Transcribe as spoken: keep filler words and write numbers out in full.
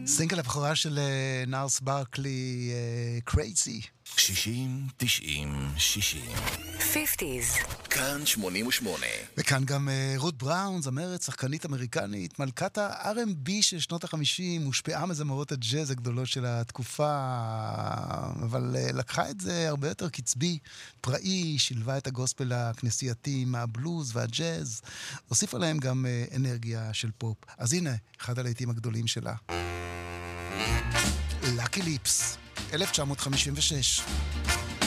סינגל הבכורה של נארס ברקלי, קרייזי. שישים, תשעים, שישים. חמישים. כאן שמונים ושמונה. וכאן גם רות בראון, זמרת, שחקנית אמריקנית, מלכת ה-אר אנד בי של שנות ה-חמישים, מושפעה מזמרות הג'אז הגדולות של התקופה, אבל לקחה את זה הרבה יותר קצבי, פראי, שילבה את הגוספל הכנסייתי מהבלוז והג'אז, הוסיפה להם גם אנרגיה של פופ. אז הנה, אחד הלהיטים הגדולים שלה. Lucky Lips, אלף תשע מאות חמישים ושש.